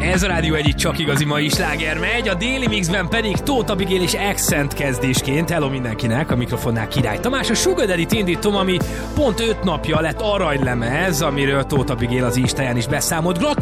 Ez a Rádió egyik csak igazi mai sláger megy, a déli mixben pedig Tóth Abigail és Accent kezdésként. Hello mindenkinek, a mikrofonnál Király Tamás. A Sugar Daddy-t indítom, ami pont 5 napja lett aranylemez, amiről Tóth Abigail az Instáján is beszámolt.